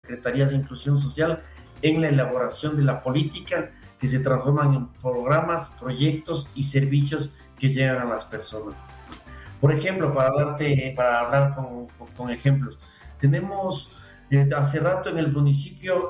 Secretaría de Inclusión Social en la elaboración de la política que se transforman en programas, proyectos y servicios que llegan a las personas. Por ejemplo, para hablar con ejemplos, tenemos hace rato en el municipio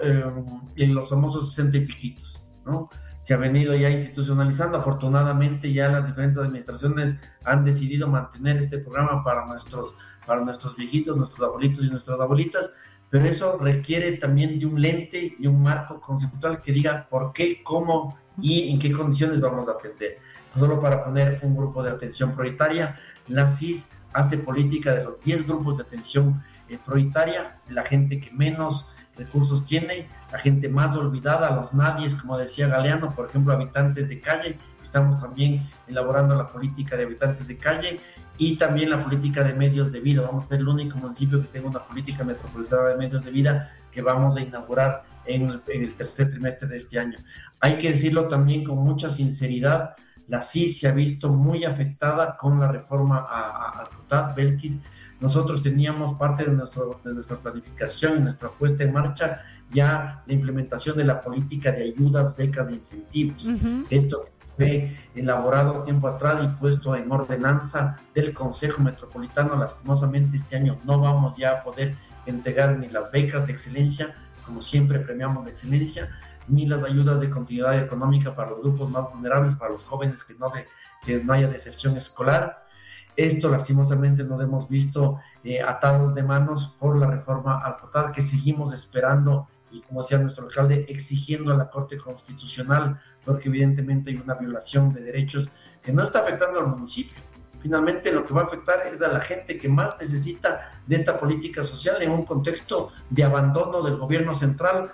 en los famosos 60 y piquitos, ¿no? Se ha venido ya institucionalizando. Afortunadamente ya las diferentes administraciones han decidido mantener este programa para nuestros viejitos, nuestros abuelitos y nuestras abuelitas, pero eso requiere también de un lente y un marco conceptual que diga por qué, cómo y en qué condiciones vamos a atender. Solo para poner un grupo de atención prioritaria, la CIS hace política de los 10 grupos de atención prioritaria, la gente que menos recursos tiene, la gente más olvidada, los nadies, como decía Galeano, por ejemplo, habitantes de calle. Estamos también elaborando la política de habitantes de calle y también la política de medios de vida. Vamos a ser el único municipio que tenga una política metropolitana de medios de vida que vamos a inaugurar en el tercer trimestre de este año. Hay que decirlo también con mucha sinceridad, la CIS se ha visto muy afectada con la reforma al COTAD, Belkis. Nosotros teníamos parte de nuestra planificación y nuestra puesta en marcha ya la implementación de la política de ayudas, becas e incentivos. Uh-huh. Esto fue elaborado tiempo atrás y puesto en ordenanza del Consejo Metropolitano. Lastimosamente este año no vamos ya a poder entregar ni las becas de excelencia, como siempre premiamos de excelencia, ni las ayudas de continuidad económica para los grupos más vulnerables, para los jóvenes que no haya deserción escolar. Esto lastimosamente nos hemos visto atados de manos por la reforma al COTAD, que seguimos esperando y, como decía nuestro alcalde, exigiendo a la Corte Constitucional, porque evidentemente hay una violación de derechos que no está afectando al municipio. Finalmente lo que va a afectar es a la gente que más necesita de esta política social en un contexto de abandono del gobierno central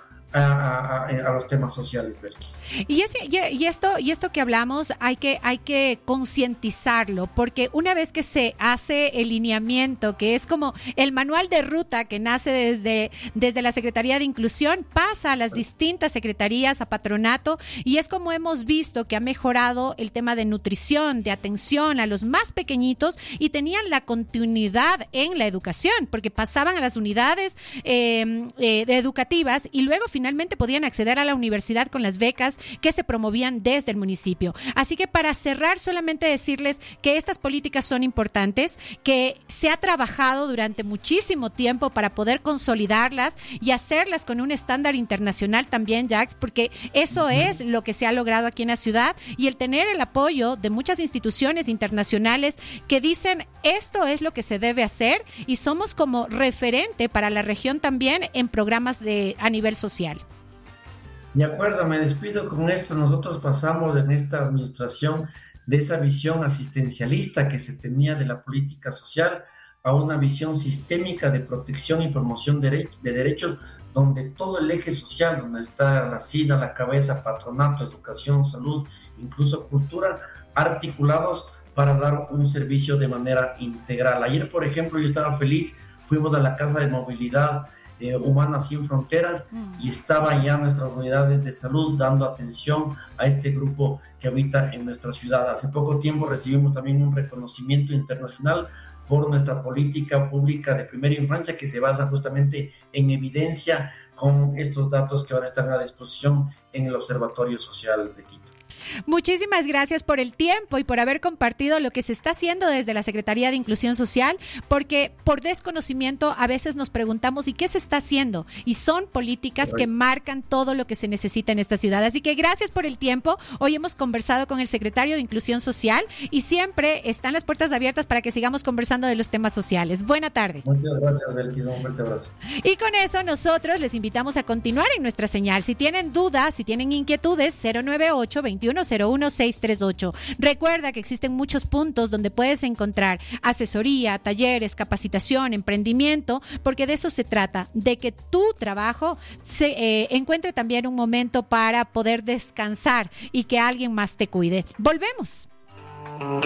a los temas sociales, Belkis. Y esto que hablamos hay que concientizarlo, porque una vez que se hace el lineamiento, que es como el manual de ruta que nace desde la Secretaría de Inclusión, pasa a las distintas secretarías, a patronato, y es como hemos visto que ha mejorado el tema de nutrición, de atención a los más pequeñitos, y tenían la continuidad en la educación, porque pasaban a las unidades educativas y luego finalmente podían acceder a la universidad con las becas que se promovían desde el municipio. Así que para cerrar, solamente decirles que estas políticas son importantes, que se ha trabajado durante muchísimo tiempo para poder consolidarlas y hacerlas con un estándar internacional también, Jax, porque eso es lo que se ha logrado aquí en la ciudad, y el tener el apoyo de muchas instituciones internacionales que dicen esto es lo que se debe hacer, y somos como referente para la región también en programas a nivel social. De acuerdo, me despido con esto. Nosotros pasamos en esta administración de esa visión asistencialista que se tenía de la política social a una visión sistémica de protección y promoción de derechos, donde todo el eje social, donde está la CIS a la cabeza, patronato, educación, salud, incluso cultura, articulados para dar un servicio de manera integral. Ayer, por ejemplo, yo estaba feliz, fuimos a la Casa de Movilidad Humana Sin Fronteras y estaban ya nuestras unidades de salud dando atención a este grupo que habita en nuestra ciudad. Hace poco tiempo recibimos también un reconocimiento internacional por nuestra política pública de primera infancia, que se basa justamente en evidencia con estos datos que ahora están a disposición en el Observatorio Social de Quito. Muchísimas gracias por el tiempo y por haber compartido lo que se está haciendo desde la Secretaría de Inclusión Social, porque por desconocimiento a veces nos preguntamos ¿y qué se está haciendo? Y son políticas que marcan todo lo que se necesita en esta ciudad. Así que gracias por el tiempo. Hoy hemos conversado con el secretario de Inclusión Social y siempre están las puertas abiertas para que sigamos conversando de los temas sociales. Buena tarde. Muchas gracias, Belkis. Un fuerte abrazo. Y con eso nosotros les invitamos a continuar en nuestra señal. Si tienen dudas, si tienen inquietudes, 098-2101-638. Recuerda que existen muchos puntos donde puedes encontrar asesoría, talleres, capacitación, emprendimiento, porque de eso se trata, de que tu trabajo se encuentre también un momento para poder descansar y que alguien más te cuide. Volvemos.